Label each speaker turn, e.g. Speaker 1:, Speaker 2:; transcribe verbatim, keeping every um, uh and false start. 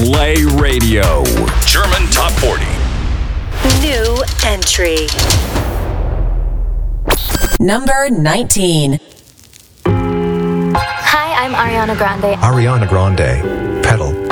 Speaker 1: Play Radio. German Top forty.
Speaker 2: New entry.
Speaker 3: Number nineteen.
Speaker 4: Hi, I'm Ariana Grande.
Speaker 5: Ariana Grande. Pedal.